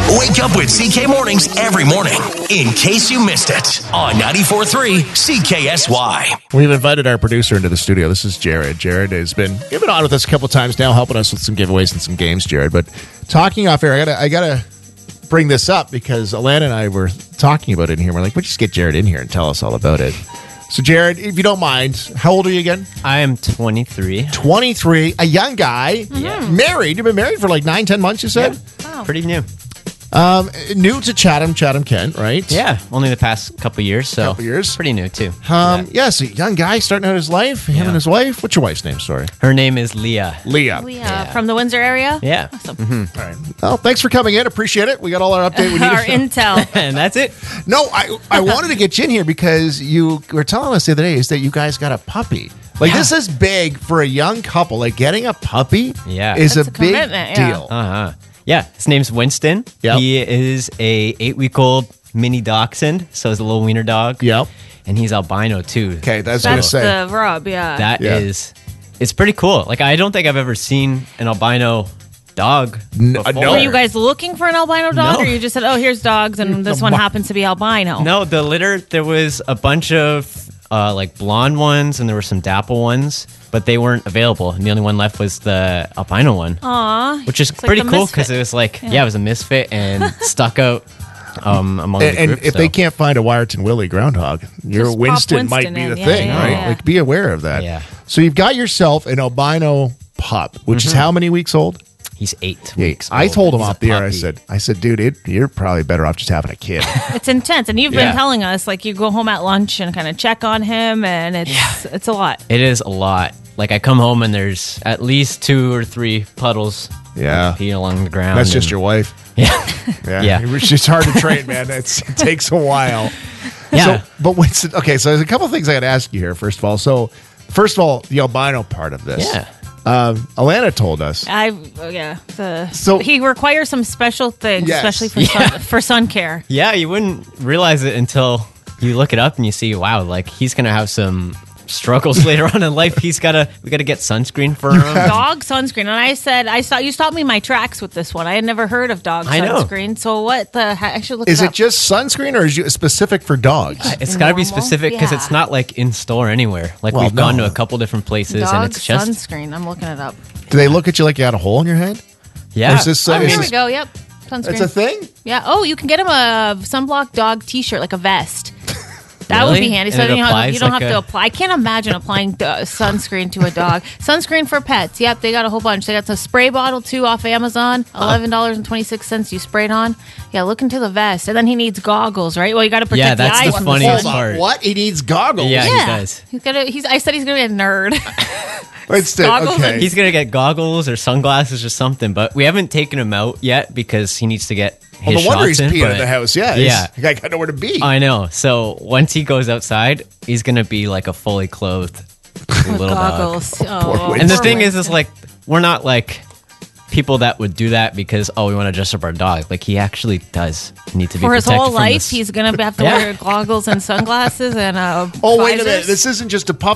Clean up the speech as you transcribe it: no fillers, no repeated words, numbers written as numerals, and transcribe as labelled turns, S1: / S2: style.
S1: Wake up with CK Mornings every morning in case you missed it on 94.3 CKSY.
S2: We've invited our producer into the studio. This is Jared. Jared has been on with us a couple times now, helping us with some giveaways and some games, Jared. But talking off air, I gotta bring this up because Alana and I were talking about it in here. We're like, we'll just get Jared in here and tell us all about it. So, Jared, if you don't mind, how old are you again?
S3: I am 23.
S2: 23, a young guy.
S3: Yeah.
S2: Married. You've been married for like 9-10 months, you said?
S3: Yeah. Pretty new.
S2: New to Chatham, Kent, right?
S3: Yeah, only the past couple years, so
S2: Couple years.
S3: pretty new too.
S2: Yeah, so young guy starting out his life, him and his wife. What's your wife's name, sorry?
S3: Her name is Leah.
S2: Leah.
S4: From the Windsor area?
S3: Yeah.
S4: Awesome.
S2: All right. Well, thanks for coming in. Appreciate it. We got all our update we needed.
S4: Our intel.
S3: And that's it.
S2: No, I wanted to get you in here because you were telling us the other day is that you guys got a puppy. Like, this is big for a young couple. Like, getting a puppy is
S4: That's
S2: a
S4: a
S2: big
S4: commitment, yeah.
S2: deal.
S3: Uh-huh. Yeah, his name's Winston.
S2: Yep.
S3: He is a 8-week-old mini dachshund, so he's a little wiener dog.
S2: Yep.
S3: And he's albino too.
S2: Okay, that's what I was
S4: That's
S2: going to say.
S4: the rub, yeah.
S3: That
S2: Yeah.
S3: is, it's pretty cool. Like, I don't think I've ever seen an albino dog before.
S2: no.
S4: Were you guys looking for an albino dog,
S3: No.
S4: or you just said, oh, here's dogs, and this one happens to be albino?
S3: No, the litter, there was a bunch of like blonde ones, and there were some dapple ones, but they weren't available. And the only one left was the albino one.
S4: Aw.
S3: Which is
S4: It's like
S3: pretty
S4: the
S3: cool
S4: misfit.
S3: because it was like, yeah, it was a misfit and stuck out among the
S2: And
S3: group.
S2: if they can't find a Wyerton Willie groundhog, your
S4: Just pop
S2: Winston might
S4: Winston
S2: be
S4: in.
S2: the
S4: Yeah,
S2: thing,
S4: yeah,
S2: right?
S4: yeah.
S2: Like, be aware of that.
S3: Yeah.
S2: So you've got yourself an albino pup, which is how many weeks old?
S3: He's 8
S2: Yeah,
S3: weeks
S2: I
S3: old.
S2: told him
S3: He's
S2: off
S3: a
S2: the air.
S3: puppy.
S2: I said, dude, you're probably better off just having a kid.
S4: It's intense. And you've
S3: Yeah.
S4: been telling us, like, you go home at lunch and kind of check on him, and it's a lot.
S3: It is a lot. Like, I come home and there's at least 2 or 3 puddles
S2: Yeah.
S3: of pee along the ground.
S2: That's just
S3: and-
S2: your wife.
S3: Yeah.
S2: Yeah.
S3: Yeah.
S2: It's just hard to train, man. It takes a while.
S3: Yeah.
S2: So, but Winston, okay, so there's a couple of things I got to ask you here, first of all. So, first of all, the albino part of this.
S3: Yeah.
S2: Alana told us.
S4: So he requires some special things,
S2: Yes.
S4: especially for sun care.
S3: Yeah, you wouldn't realize it until you look it up and you see, wow, like he's going to have some struggles later on in life. We got to get sunscreen for him.
S4: Dog sunscreen. And I said, you stopped me in my tracks with this one. I had never heard of dog
S3: I know.
S4: sunscreen. So what the heck? I should look
S2: Is
S4: it
S2: it
S4: up.
S2: just sunscreen or is it specific for dogs?
S3: It's got to be
S4: Normal?
S3: specific because
S4: Yeah.
S3: it's not like in store anywhere. Like
S2: Well,
S3: we've gone
S2: no.
S3: to a couple different places
S4: dog
S3: and it's just
S4: sunscreen? I'm looking it up.
S2: Do they look at you like you had a hole in your head?
S3: yeah.
S2: Or is this,
S4: Oh,
S2: is
S4: here we
S2: this-
S4: go. Yep. Sunscreen.
S2: It's a thing?
S4: Yeah. Oh, you can get him a sunblock dog T-shirt, like a vest. That would
S3: Really?
S4: be handy. So
S3: And it
S4: you
S3: applies
S4: don't
S3: like
S4: have to
S3: a-
S4: apply. I can't imagine applying sunscreen to a dog. Sunscreen for pets. Yep, they got a whole bunch. They got the spray bottle too off Amazon. $11.26 you sprayed on. Yeah, look into the vest. And then he needs goggles, right? Well, you got to protect
S3: Yeah,
S4: the
S3: that's
S4: eyes
S3: the
S4: from
S3: funniest
S4: sun.
S3: part.
S2: What? He needs goggles?
S3: Yeah,
S4: Yeah,
S3: he does.
S4: I said he's gonna be a nerd.
S2: Winston,
S4: Goggles
S2: okay.
S4: and-
S3: He's going to get goggles or sunglasses or something, but we haven't taken him out yet because he needs to get his
S2: Well, no wonder he's
S3: shots in,
S2: peeing in
S3: but-
S2: the house. Yeah.
S3: Yeah.
S2: I got nowhere to be.
S3: I know. So once he goes outside, he's going to be like a fully clothed little dog.
S4: Goggles.
S2: Poor
S4: Oh,
S2: Winston.
S3: And the
S4: poor
S3: thing is
S4: Winston.
S3: like, we're not like people that would do that because, we want to dress up our dog. Like, he actually does need to be
S4: for his
S3: protected
S4: whole
S3: from
S4: life,
S3: this.
S4: he's gonna have to
S3: Yeah.
S4: wear goggles and sunglasses and
S2: Oh, wait a minute.
S4: visors.
S2: This isn't just a pup